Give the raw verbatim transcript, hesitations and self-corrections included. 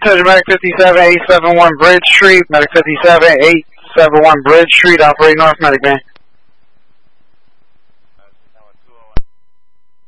Attention Medic fifty-seven eight seven one Bridge Street, Medic fifty-seven eight seven one Bridge Street, operate north, Medic man.